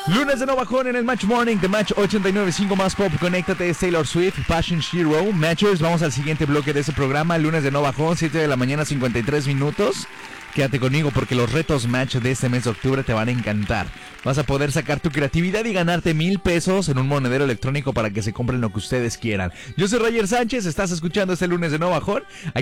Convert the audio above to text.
Lunes de no bajón en el Match Morning de Match 89.5 más pop. Conéctate, es Taylor Swift, Passion Zero. Matchers, vamos al siguiente bloque de ese programa. Lunes de no bajón, 7 de la mañana, 53 minutos. Quédate conmigo porque los retos Match de este mes de octubre te van a encantar. Vas a poder sacar tu creatividad y ganarte 1,000 pesos en un monedero electrónico para que se compren lo que ustedes quieran. Yo soy Roger Sánchez, estás escuchando este Lunes de no bajón.